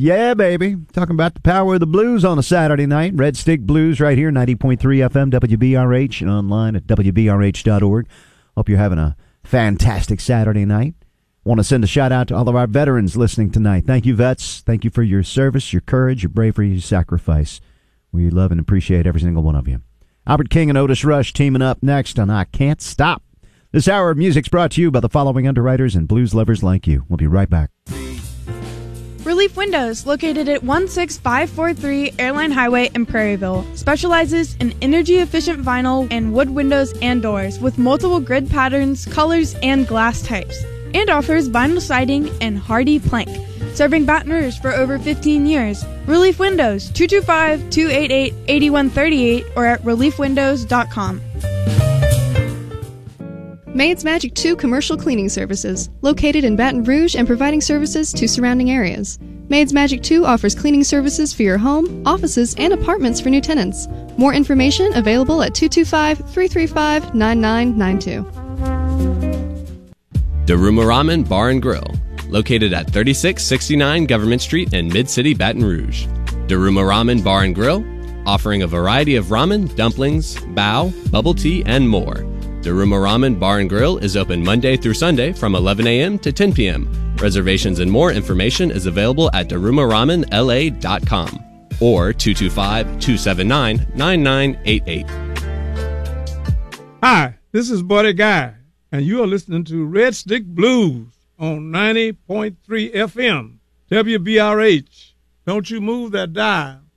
Yeah, baby. Talking about the power of the blues on a Saturday night. Red Stick Blues right here, 90.3 FM, WBRH, and online at WBRH.org. Hope you're having a fantastic Saturday night. Want to send a shout-out to all of our veterans listening tonight. Thank you, vets. Thank you for your service, your courage, your bravery, your sacrifice. We love and appreciate every single one of you. Albert King and Otis Rush teaming up next on I Can't Stop. This hour of music's brought to you by the following underwriters and blues lovers like you. We'll be right back. Relief Windows, located at 16543 Airline Highway in Prairieville, specializes in energy-efficient vinyl and wood windows and doors with multiple grid patterns, colors, and glass types, and offers vinyl siding and hardy plank. Serving Baton Rouge for over 15 years. Relief Windows, 225-288-8138 or at reliefwindows.com. Maid's Magic 2 Commercial Cleaning Services, located in Baton Rouge and providing services to surrounding areas. Maid's Magic 2 offers cleaning services for your home, offices, and apartments for new tenants. More information available at 225-335-9992. Daruma Ramen Bar and Grill, located at 3669 Government Street in Mid-City, Baton Rouge. Daruma Ramen Bar and Grill, offering a variety of ramen, dumplings, bao, bubble tea, and more. Daruma Ramen Bar and Grill is open Monday through Sunday from 11 a.m. to 10 p.m. Reservations and more information is available at darumaramenla.com or 225-279-9988. Hi, this is Buddy Guy, and you are listening to Red Stick Blues on 90.3 FM, WBRH. Don't you move that dial.